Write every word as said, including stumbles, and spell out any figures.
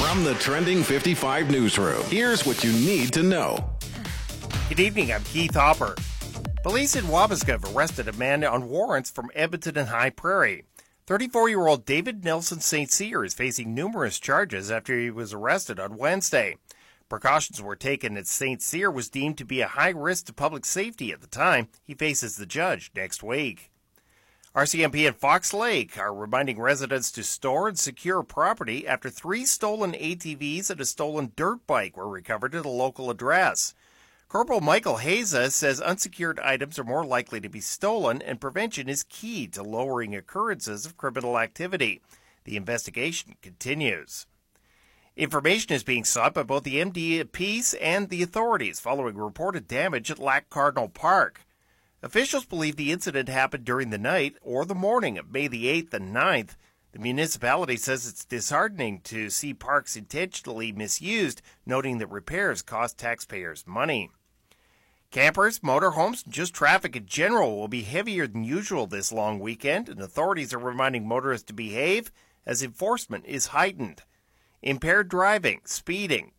From the Trending fifty-five newsroom, here's what you need to know. Good evening, I'm Keith Hopper. Police in Wabasca have arrested a man on warrants from Edmonton and High Prairie. thirty-four-year-old David Nelson Saint Cyr is facing numerous charges after he was arrested on Wednesday. Precautions were taken as Saint Cyr was deemed to be a high risk to public safety at the time. He faces the judge next week. R C M P and Fox Lake are reminding residents to store and secure property after three stolen A T Vs and a stolen dirt bike were recovered at a local address. Corporal Michael Haza says unsecured items are more likely to be stolen, and prevention is key to lowering occurrences of criminal activity. The investigation continues. Information is being sought by both the M D Ps and the authorities following reported damage at Lac Cardinal Park. Officials believe the incident happened during the night or the morning of May the eighth and ninth. The municipality says it's disheartening to see parks intentionally misused, noting that repairs cost taxpayers money. Campers, motorhomes, and just traffic in general will be heavier than usual this long weekend, and authorities are reminding motorists to behave as enforcement is heightened. Impaired driving, speeding,